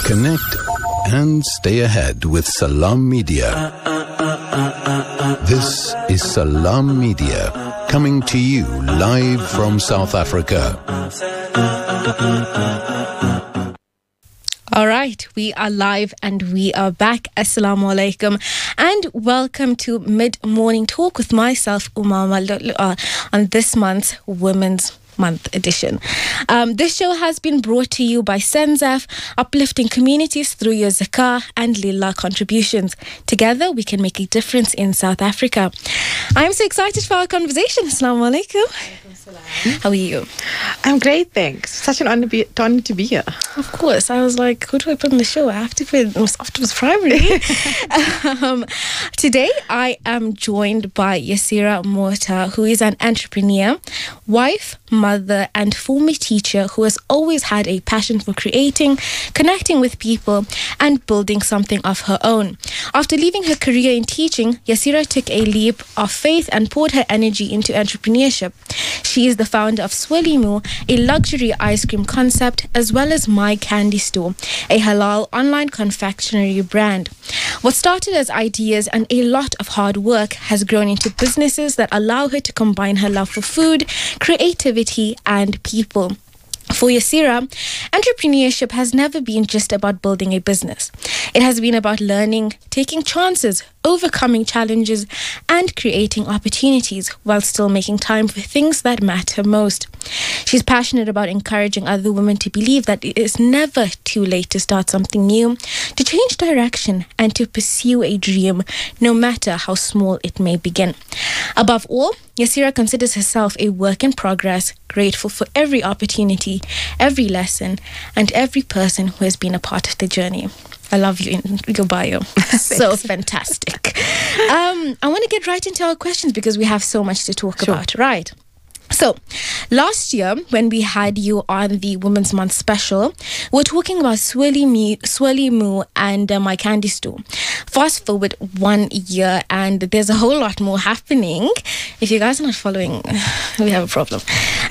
Connect and stay ahead with Salam Media. This is Salam Media, coming to you live from South Africa. All right, we are live and we are back. Assalamu alaikum and welcome to Mid-Morning Talk with myself, Umama, on this month's Women's Month edition. This show has been brought to you by Senzaf, uplifting communities through your zakah and lillah contributions. Together, we can make a difference in South Africa. I'm so excited for our conversation. Assalamu alaikum. How are you? I'm great, thanks. Such an honor to be here. Of course. I was like, who do I put on the show? I have to put it primary. Today, I am joined by Yasira Mota, who is an entrepreneur, wife, mother, and former teacher who has always had a passion for creating, connecting with people, and building something of her own. After leaving her career in teaching, Yasira took a leap of faith and poured her energy into entrepreneurship. She is the founder of Swelimu, a luxury ice cream concept, as well as My Candy Store, a halal online confectionery brand. What started as ideas and a lot of hard work has grown into businesses that allow her to combine her love for food, creativity, and people. For Yasira, entrepreneurship has never been just about building a business. It has been about learning, taking chances, overcoming challenges, and creating opportunities while still making time for things that matter most. She's passionate about encouraging other women to believe that it is never too late to start something new, to change direction, and to pursue a dream, no matter how small it may begin. Above all, Yasira considers herself a work in progress, grateful for every opportunity, every lesson, and every person who has been a part of the journey. I love you in your bio. So fantastic. I want to get right into our questions because we have so much to talk about, right? So, last year, when we had you on the Women's Month special, we were talking about Swelimu and My Candy Store. Fast forward 1 year, and there's a whole lot more happening. If you guys are not following, we have a problem.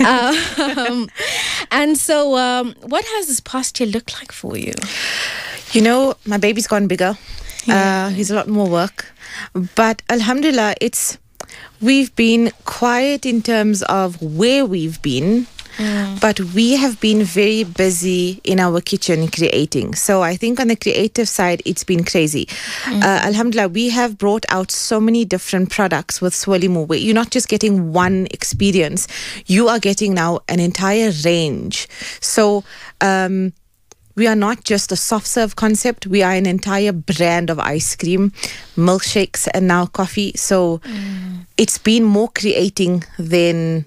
And so, what has this past year looked like for you? You know, my baby's gone bigger. He's a lot more work. But Alhamdulillah, we've been quiet in terms of where we've been, but we have been very busy in our kitchen creating. So I think on the creative side, it's been crazy. Alhamdulillah, we have brought out so many different products with Swelimu, where you're not just getting one experience, you are getting now an entire range. So, we are not just a soft serve concept. We are an entire brand of ice cream, milkshakes, and now coffee. So it's been more creating than,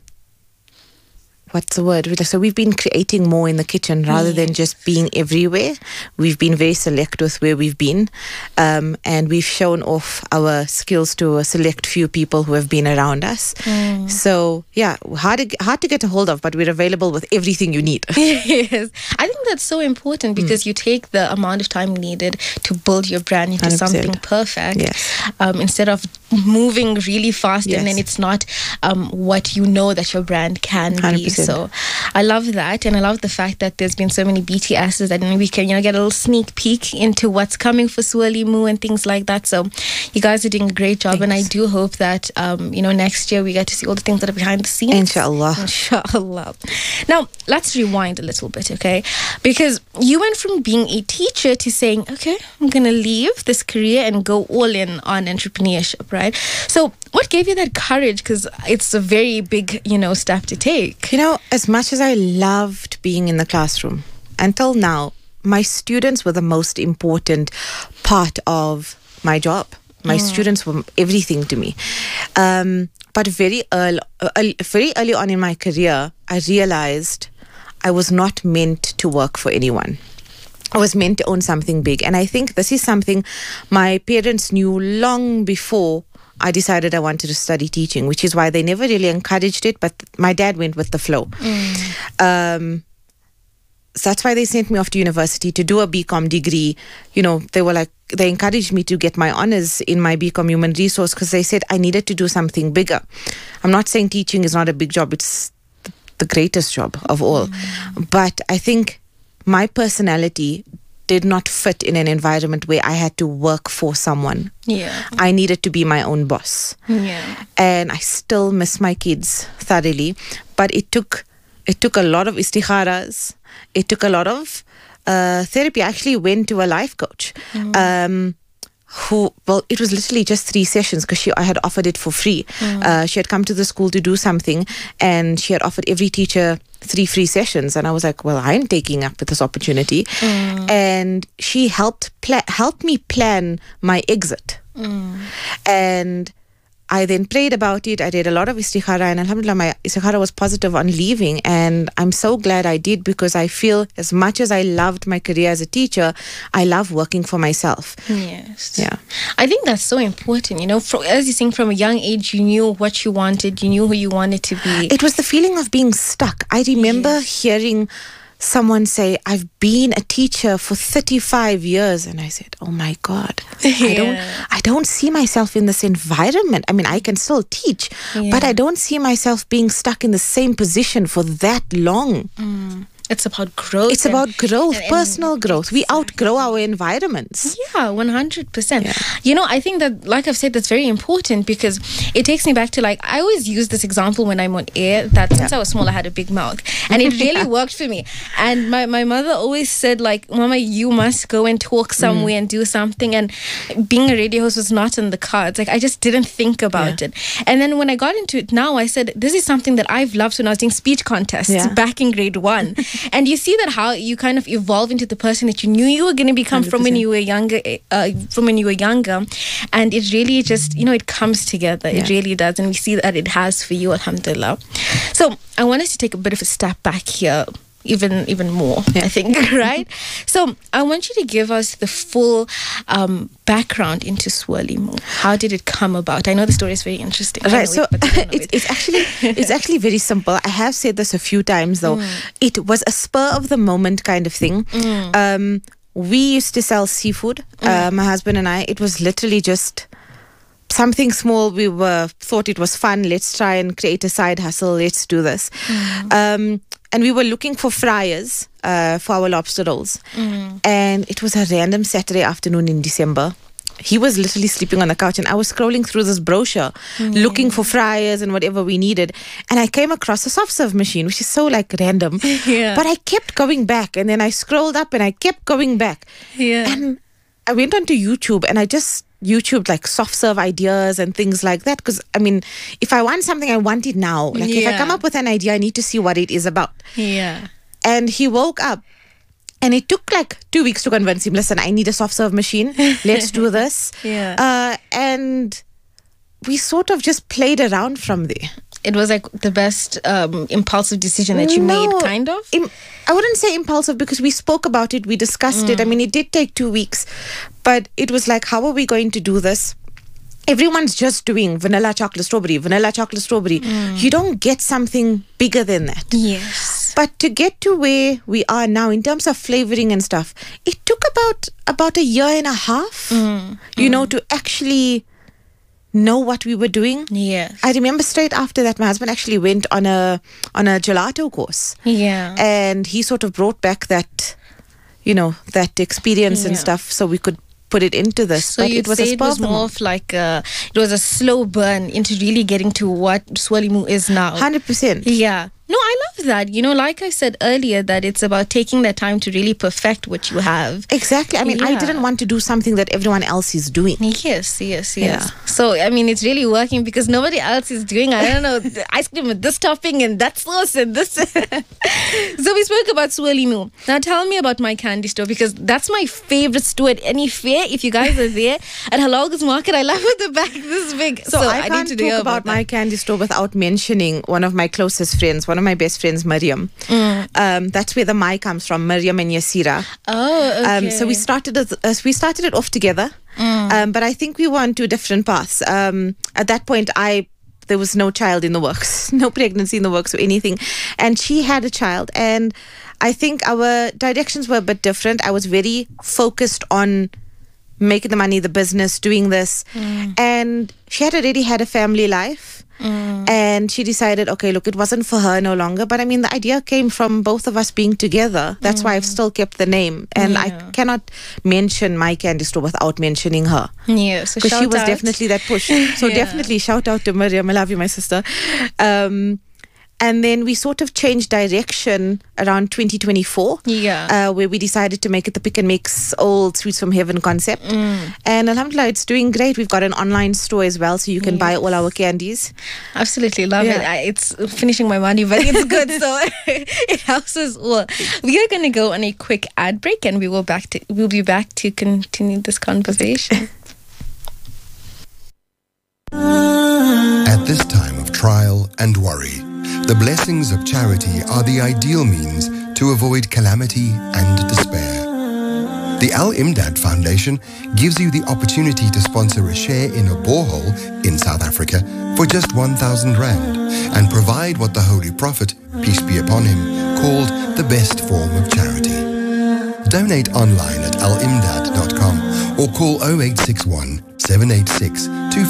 what's the word? So we've been creating more in the kitchen rather than just being everywhere. We've been very select with where we've been. And we've shown off our skills to a select few people who have been around us. So, yeah, hard to get a hold of, but we're available with everything you need. Yes. I think that's so important because you take the amount of time needed to build your brand into 100%. Something perfect. Yes. Instead of moving really fast and then it's not what you know that your brand can 100%. Be. So I love that, and I love the fact that there's been so many BTSs that we can get a little sneak peek into what's coming for Swelimu and things like that. So you guys are doing a great job. Thanks. And I do hope that next year we get to see all the things that are behind the scenes. Inshallah. Now let's rewind a little bit, okay? Because you went from being a teacher to saying, okay, I'm gonna leave this career and go all in on entrepreneurship, right? So what gave you that courage? Because it's a very big, step to take. As much as I loved being in the classroom, until now, my students were the most important part of my job. My students were everything to me. But very early on in my career, I realized I was not meant to work for anyone. I was meant to own something big. And I think this is something my parents knew long before I decided I wanted to study teaching, which is why they never really encouraged it, but my dad went with the flow. So that's why they sent me off to university to do a BCom degree. They encouraged me to get my honors in my BCom Human Resource because they said I needed to do something bigger. I'm not saying teaching is not a big job. It's the greatest job of all. But I think my personality did not fit in an environment where I had to work for someone. Yeah. I needed to be my own boss. Yeah. And I still miss my kids thoroughly. But it took a lot of istikharas. It took a lot of therapy. I actually went to a life coach. It was literally just 3 sessions because I had offered it for free. She had come to the school to do something, and she had offered every teacher 3 free sessions. And I was like, well, I'm taking up this opportunity. And she helped me plan my exit. And I then prayed about it. I did a lot of istikhara, and alhamdulillah, my istikhara was positive on leaving. And I'm so glad I did, because I feel as much as I loved my career as a teacher, I love working for myself. Yes. Yeah. I think that's so important. As you're saying, from a young age, you knew what you wanted, you knew who you wanted to be. It was the feeling of being stuck. I remember hearing someone say, I've been a teacher for 35 years. And I said, oh my God, I don't see myself in this environment. I mean, I can still teach, but I don't see myself being stuck in the same position for that long. It's about growth. It's about growth, personal growth. We outgrow our environments. Yeah, 100%. I think that, like I've said, that's very important, because it takes me back to, I always use this example when I'm on air, that since I was small, I had a big mouth. And it really worked for me. And my mother always said, Mama, you must go and talk somewhere and do something. And being a radio host was not on the cards. I just didn't think about it. And then when I got into it now, I said, this is something that I've loved when I was doing speech contests back in grade 1. And you see that how you kind of evolve into the person that you knew you were going to become 100%. From when you were younger. And it really just, it comes together. It really does. And we see that it has for you, alhamdulillah. So I want us to take a bit of a step back here. Even more, I think, right? So I want you to give us the full background into Swalimu. How did it come about? I know the story is very interesting. Right, so it's actually very simple. I have said this a few times, though. It was a spur of the moment kind of thing. We used to sell seafood, my husband and I. It was literally just something small. We thought it was fun. Let's try and create a side hustle. Let's do this. And we were looking for fryers for our lobster rolls. And it was a random Saturday afternoon in December. He was literally sleeping on the couch, and I was scrolling through this brochure looking for fryers and whatever we needed. And I came across a soft serve machine, which is so random. But I kept going back, and then I scrolled up and I kept going back. And I went onto YouTube, and I just YouTubed soft serve ideas and things like that, because I mean, if I want something, I want it now. If I come up with an idea, I need to see what it is about. And he woke up, and it took 2 weeks to convince him, listen, I need a soft serve machine, let's do this. And we sort of just played around from there. It was the best impulsive decision that you made, kind of? I wouldn't say impulsive, because we spoke about it, we discussed it. I mean, it did take 2 weeks, but it was how are we going to do this? Everyone's just doing vanilla chocolate strawberry. You don't get something bigger than that. Yes. But to get to where we are now in terms of flavoring and stuff, it took about a year and a half, to actually know what we were doing. Yes. I remember straight after that, my husband actually went on a gelato course. And he sort of brought back that, that experience and stuff, so we could put it into this. So it was more of it was a slow burn into really getting to what Swalimu is now. 100%. Yeah. No, I love that. Like I said earlier, that it's about taking that time to really perfect what you have. Exactly. I mean, I didn't want to do something that everyone else is doing. Yes. So, I mean, it's really working because nobody else is doing, I don't know, the ice cream with this topping and that sauce and this. So we spoke about Swalimu. Now tell me about My Candy Store, because that's my favorite store at any fair. If you guys are there at Halal's Market, I love it, the bag this big. So I can't need to talk about My Candy Store without mentioning one of my closest friends, one of my best friends, Mariam. That's where the My comes from, Mariam and Yasira. Oh, okay. So we started it off together, but I think we were on two different paths. At that point, there was no child in the works, no pregnancy in the works or anything, and she had a child, and I think our directions were a bit different. I was very focused on making the money, the business, doing this. And she had already had a family life. And she decided, okay, look, it wasn't for her no longer. But I mean, the idea came from both of us being together. That's why I've still kept the name. And I cannot mention My Candy Store without mentioning her. Yeah, so because she was definitely that push. So definitely shout out to Miriam. I love you, my sister. And then we sort of changed direction around 2024, where we decided to make it the Pick and Mix Old Sweets from Heaven concept. And alhamdulillah, it's doing great. We've got an online store as well, so you can buy all our candies. Absolutely love it. It's finishing my money, but it's good, so it helps us all. We are going to go on a quick ad break, and we'll be back to continue this conversation. At this time of trial and worry, the blessings of charity are the ideal means to avoid calamity and despair. The Al-Imdad Foundation gives you the opportunity to sponsor a share in a borehole in South Africa for just 1,000 rand and provide what the Holy Prophet, peace be upon him, called the best form of charity. Donate online at alimdad.com or call 0861 786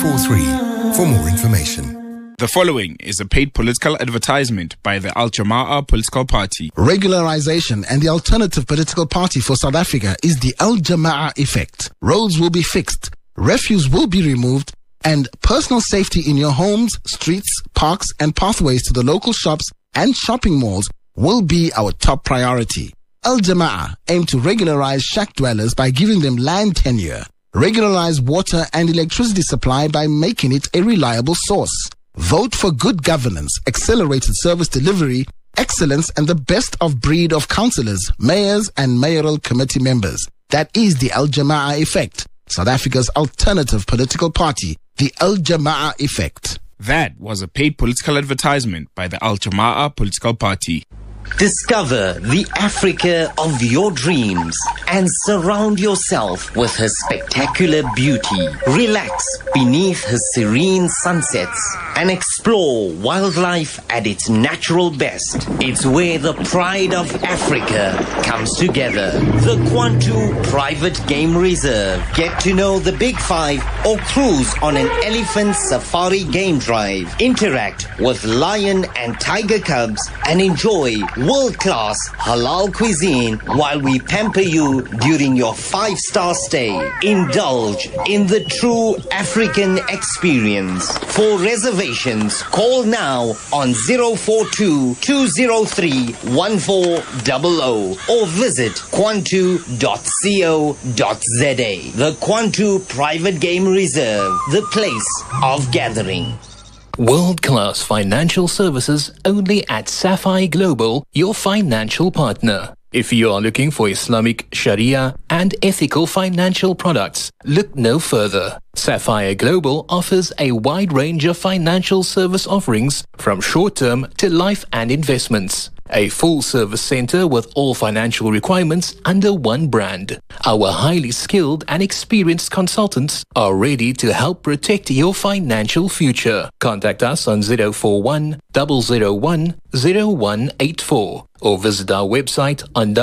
243 for more information. The following is a paid political advertisement by the Al Jama'ah political party. Regularization and the alternative political party for South Africa is the Al Jama'ah effect. Roads will be fixed, refuse will be removed, and personal safety in your homes, streets, parks, and pathways to the local shops and shopping malls will be our top priority. Al Jama'ah aim to regularize shack dwellers by giving them land tenure, regularize water and electricity supply by making it a reliable source. Vote for good governance, accelerated service delivery, excellence, and the best of breed of councillors, mayors, and mayoral committee members. That is the Al Jama'ah effect. South Africa's alternative political party, the Al Jama'ah effect. That was a paid political advertisement by the Al Jama'ah political party. Discover the Africa of your dreams and surround yourself with her spectacular beauty. Relax beneath her serene sunsets and explore wildlife at its natural best. It's where the pride of Africa comes together. The Kwantu Private Game Reserve. Get to know the Big Five or cruise on an elephant safari game drive. Interact with lion and tiger cubs and enjoy world-class halal cuisine while we pamper you during your 5-star stay. Indulge in the true African experience. For reservations, call now on 042-203-1400 or visit kwantu.co.za. The Kwantu Private Game Reserve, the place of gathering. World-class financial services only at Sapphire Global, your financial partner. If you are looking for Islamic, Sharia, and ethical financial products, look no further. Sapphire Global offers a wide range of financial service offerings from short-term to life and investments. A full-service center with all financial requirements under one brand. Our highly skilled and experienced consultants are ready to help protect your financial future. Contact us on 041 001 0184 or visit our website on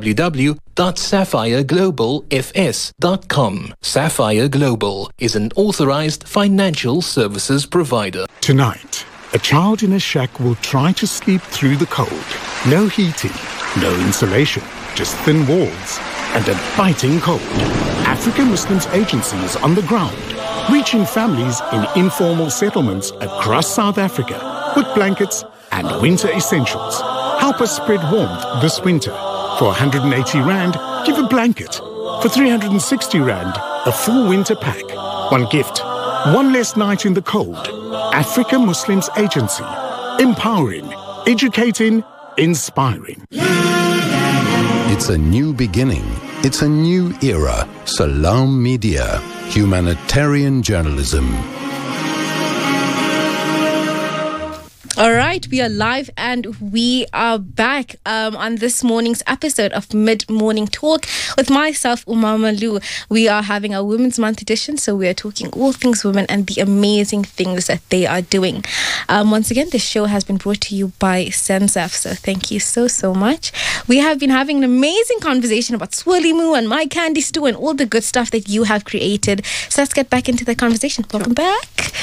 www.sapphireglobalfs.com. Sapphire Global is an authorized financial services provider. Tonight, a child in a shack will try to sleep through the cold. No heating, no insulation, just thin walls and a biting cold. African Muslims Agency is on the ground, reaching families in informal settlements across South Africa with blankets and winter essentials. Help us spread warmth this winter. For 180 Rand, give a blanket. For 360 Rand, a full winter pack. One gift, one less night in the cold. Africa Muslims Agency. Empowering, educating, inspiring. It's a new beginning. It's a new era. Salam Media. Humanitarian journalism. All right, we are live and we are back on this morning's episode of Mid Morning Talk with myself, Umama Lou. We are having our Women's Month edition, so we are talking all things women and the amazing things that they are doing. Once again, this show has been brought to you by Sensaf, so thank you so much. We have been having an amazing conversation about Swirly Moo and My Candy Store and all the good stuff that you have created. So let's get back into the conversation. Welcome back.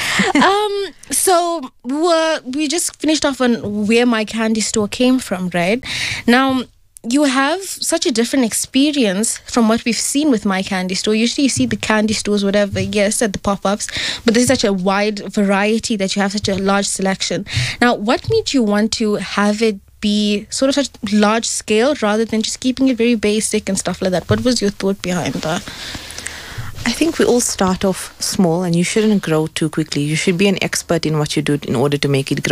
So we just finished off on where My Candy Store came from, right? Now, you have such a different experience from what we've seen with My Candy Store. Usually you see the candy stores, whatever, yes, at the pop-ups, but there's such a wide variety that you have such a large selection. Now, what made you want to have it be sort of such large scale rather than just keeping it very basic and stuff like that? What was your thought behind that? I think we all start off small and you shouldn't grow too quickly. You should be an expert in what you do in order to make it grow.